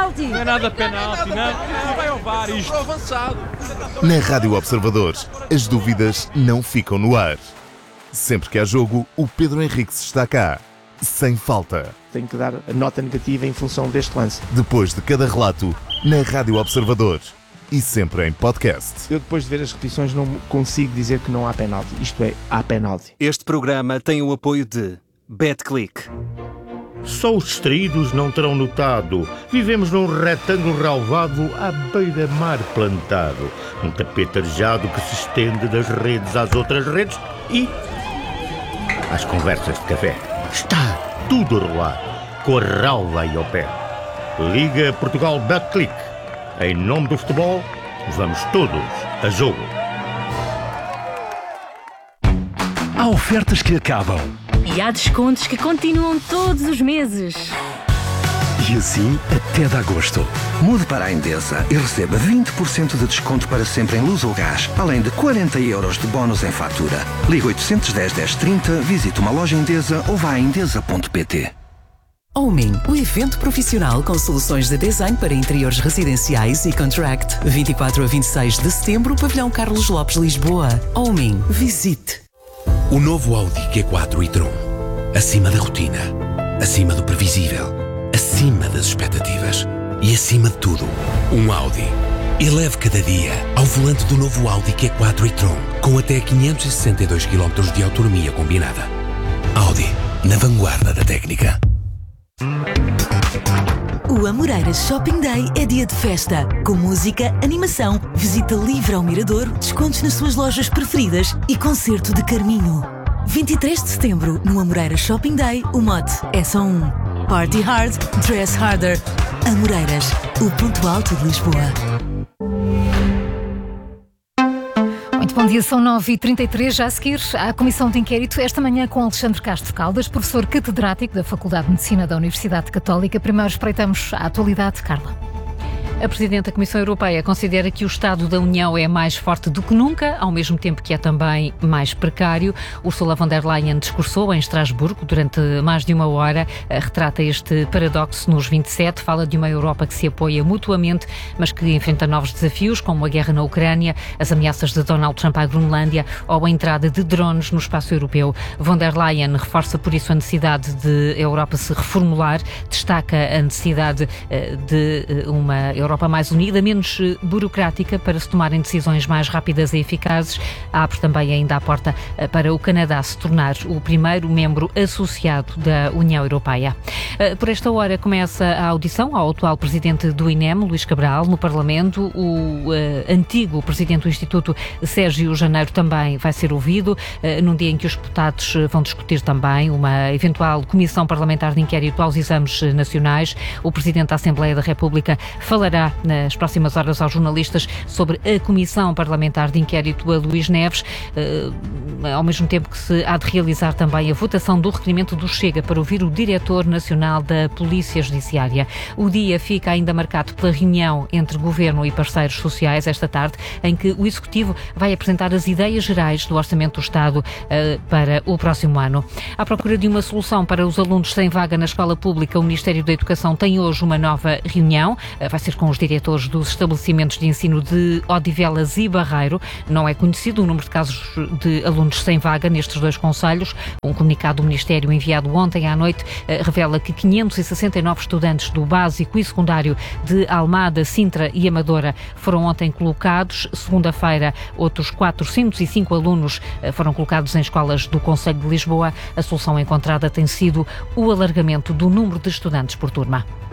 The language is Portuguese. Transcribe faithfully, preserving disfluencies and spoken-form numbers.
penalti. Não é nada penalti, não. Não vai ao V A R isto. Avançado. Na Rádio Observador, as dúvidas não ficam no ar. Sempre que há jogo, o Pedro Henriques está cá. Sem falta. Tenho que dar a nota negativa em função deste lance. Depois de cada relato, na Rádio Observador. E sempre em podcast. Eu, depois de ver as repetições, não consigo dizer que não há penalti. Isto é, há penalti. Este programa tem o apoio de BetClick. Só os distraídos não terão notado. Vivemos num retângulo relvado à beira-mar plantado. Um tapete arejado que se estende das redes às outras redes e às conversas de café. Está tudo a rolar, com a relva aí ao pé. Liga Portugal BetClick. Em nome do futebol, vamos todos a jogo. Há ofertas que acabam. E há descontos que continuam todos os meses. E assim até de agosto. Mude para a Endesa e receba vinte por cento de desconto para sempre em luz ou gás, além de quarenta euros de bónus em fatura. Liga oitocentos e dez, dez trinta, visite uma loja Endesa ou vá a endesa ponto pt. Omin, o evento profissional com soluções de design para interiores residenciais e contract. vinte e quatro a vinte e seis de setembro, Pavilhão Carlos Lopes, Lisboa. Omin, visite. O novo Audi Q quatro e-tron. Acima da rotina, acima do previsível, acima das expectativas e acima de tudo, um Audi. Eleve cada dia ao volante do novo Audi Q quatro e-tron com até quinhentos e sessenta e dois quilómetros de autonomia combinada. Audi, na vanguarda da técnica. O Amoreiras Shopping Day é dia de festa, com música, animação, visita livre ao Mirador, descontos nas suas lojas preferidas e concerto de Carminho. vinte e três de setembro, no Amoreiras Shopping Day, o mote é só um. Party hard, dress harder. Amoreiras, o ponto alto de Lisboa. Muito bom dia, são nove e trinta e três, já a seguir à Comissão de Inquérito, esta manhã com Alexandre Castro Caldas, professor catedrático da Faculdade de Medicina da Universidade Católica. Primeiro espreitamos a atualidade, Carla. A Presidente da Comissão Europeia considera que o Estado da União é mais forte do que nunca, ao mesmo tempo que é também mais precário. Ursula von der Leyen discursou em Estrasburgo durante mais de uma hora, retrata este paradoxo nos vinte e sete, fala de uma Europa que se apoia mutuamente, mas que enfrenta novos desafios, como a guerra na Ucrânia, as ameaças de Donald Trump à Groenlândia ou a entrada de drones no espaço europeu. Von der Leyen reforça por isso a necessidade de a Europa se reformular, destaca a necessidade de uma Europa Europa mais unida, menos burocrática, para se tomarem decisões mais rápidas e eficazes. Abre também ainda a porta para o Canadá se tornar o primeiro membro associado da União Europeia. Por esta hora começa a audição ao atual presidente do I N E M, Luís Cabral, no Parlamento. O uh, antigo presidente do Instituto, Sérgio Janeiro, também vai ser ouvido, uh, num dia em que os deputados vão discutir também uma eventual comissão parlamentar de inquérito aos exames nacionais. O presidente da Assembleia da República falará nas próximas horas aos jornalistas sobre a Comissão Parlamentar de Inquérito a Luís Neves, ao mesmo tempo que se há de realizar também a votação do requerimento do Chega para ouvir o Diretor Nacional da Polícia Judiciária. O dia fica ainda marcado pela reunião entre Governo e parceiros sociais esta tarde, em que o Executivo vai apresentar as ideias gerais do Orçamento do Estado uh, para o próximo ano. À procura de uma solução para os alunos sem vaga na escola pública, o Ministério da Educação tem hoje uma nova reunião. Uh, vai ser com os diretores dos estabelecimentos de ensino de Odivelas e Barreiro. Não é conhecido o número de casos de alunos sem vaga nestes dois concelhos. Um comunicado do Ministério enviado ontem à noite eh, revela que quinhentos e sessenta e nove estudantes do básico e secundário de Almada, Sintra e Amadora foram ontem colocados. Segunda-feira, outros quatrocentos e cinco alunos eh, foram colocados em escolas do Concelho de Lisboa. A solução encontrada tem sido o alargamento do número de estudantes por turma.